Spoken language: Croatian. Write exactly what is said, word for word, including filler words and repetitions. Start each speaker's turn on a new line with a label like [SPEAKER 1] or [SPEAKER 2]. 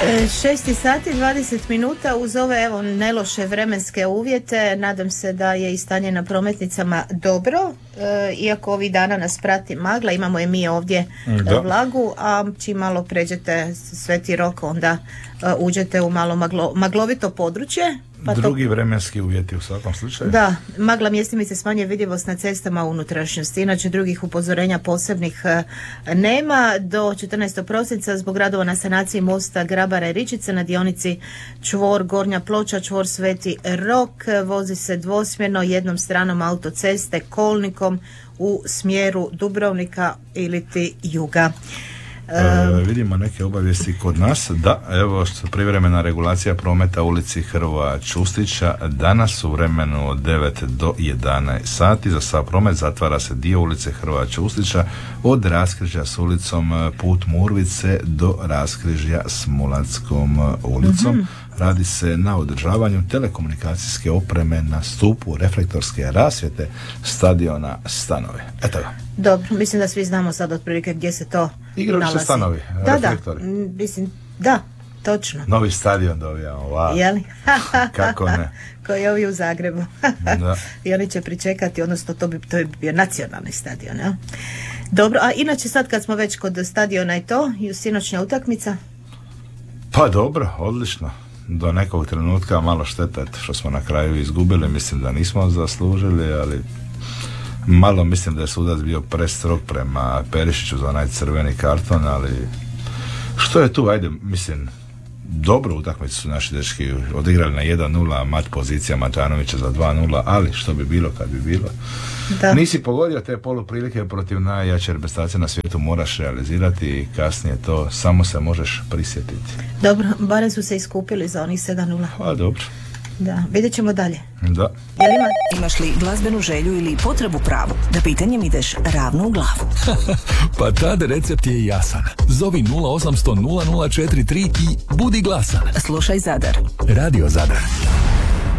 [SPEAKER 1] šest sati dvadeset minuta uz ove evo neloše vremenske uvjete. Nadam se da je i stanje na prometnicama dobro, e, iako ovih dana nas prati magla, imamo je mi ovdje da. vlagu, a čim malo pređete Sveti Rok onda e, uđete u malo maglo, maglovito područje.
[SPEAKER 2] Pa drugi to... vremenski uvjeti u svakom slučaju.
[SPEAKER 1] Da, magla mjestimice smanjuje vidljivost na cestama u unutrašnjosti. Inače drugih upozorenja posebnih e, nema. Do četrnaestog prosinca zbog radova na sanaciji mosta Grabara i Ričice na dionici čvor Gornja Ploča, čvor Sveti Rok vozi se dvosmjerno jednom stranom autoceste kolnikom u smjeru Dubrovnika iliti juga.
[SPEAKER 2] E, vidimo neke obavijesti kod nas. Da, evo što privremena regulacija prometa u ulici Hrvoja Čustića danas u vremenu od devet do jedanaest sati. Za sav promet zatvara se dio ulice Hrvoja Čustića od raskrižja s ulicom Put Murvice do raskrižja s Mulatskom ulicom. Mm-hmm. Radi se na održavanju telekomunikacijske opreme na stupu reflektorske rasvjete stadiona Stanovi. Eto ga.
[SPEAKER 1] Dobro, mislim da svi znamo sad otprilike gdje se to
[SPEAKER 2] igralište
[SPEAKER 1] nalazi.
[SPEAKER 2] Stanovi,
[SPEAKER 1] da,
[SPEAKER 2] reflektori.
[SPEAKER 1] Da, mislim, da, točno.
[SPEAKER 2] Novi stadion dobijamo, wow.
[SPEAKER 1] Jeli?
[SPEAKER 2] Kako ne?
[SPEAKER 1] Koji je ovi u Zagrebu.
[SPEAKER 2] Da.
[SPEAKER 1] I oni će pričekati, odnosno to bi, to bi bio nacionalni stadion, ja? Dobro, a inače sad kad smo već kod stadiona i to, i sinoćnja utakmica?
[SPEAKER 2] Pa dobro, odlično. Do nekog trenutka malo šteta što smo na kraju izgubili, mislim da nismo zaslužili, ali malo mislim da je sudac bio prestrog prema Perišiću za onaj crveni karton, ali što je tu, ajde, mislim, dobru utakmicu su naši dečki odigrali na jedan nula, mat pozicija Matanovića za dva nula, ali što bi bilo kad bi bilo. Da. Nisi pogodio te poluprilike protiv najjače reprezentacije na svijetu, moraš realizirati i kasnije to samo se možeš prisjetiti.
[SPEAKER 1] Dobro, barem su se iskupili za onih sedam nula.
[SPEAKER 2] Pa dobro.
[SPEAKER 1] Da, vidjet ćemo dalje.
[SPEAKER 2] Da.
[SPEAKER 1] Jel ima?
[SPEAKER 3] Imaš li glazbenu želju ili potrebu pravu da pitanjem ideš ravno u glavu?
[SPEAKER 4] Pa tad recept je jasan. Zovi nula osam nula nula nula četiri tri i budi glasan.
[SPEAKER 3] Slušaj Zadar.
[SPEAKER 4] Radio Zadar.